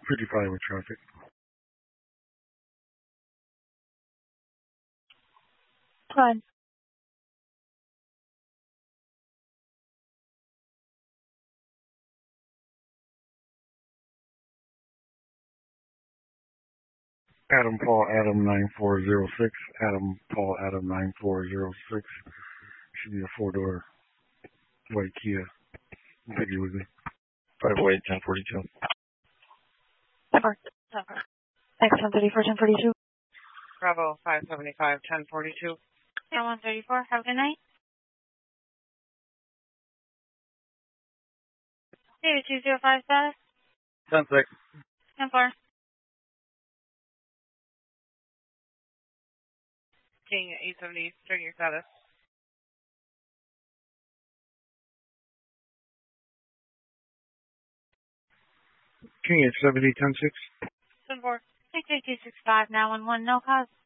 Pretty fine with traffic. Fine. Adam Paul Adam 9406. Adam Paul Adam 9406. Should be a 4-door white Kia. Biggie with me. 508 1042. Never. X134 1042. Bravo 575 1042. 134. Have a good night. 22057. 10-6. 10-4. King 870, turn your status. King 870 10-6. 10-4. 68265 911. No cause.